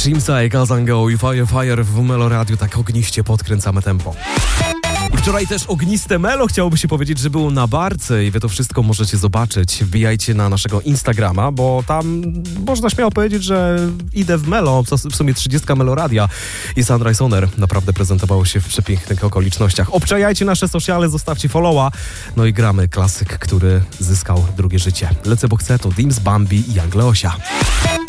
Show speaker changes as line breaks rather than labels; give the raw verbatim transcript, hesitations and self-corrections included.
Dimsa i Kazango i Fire Fire w Melo Radio. Tak ogniście podkręcamy tempo. I wczoraj też ogniste Melo, chciałoby się powiedzieć, że było na barce i wy to wszystko możecie zobaczyć. Wbijajcie na naszego Instagrama, bo tam można śmiało powiedzieć, że idę w Melo, w sumie trzydziestka Melo Radia i Sunrise On Air naprawdę prezentowało się w przepięknych okolicznościach. Obczajajcie nasze sociale, zostawcie followa, no i gramy klasyk, który zyskał drugie życie. Lecę, bo chcę, to Dims, Bambi i Young Leosia.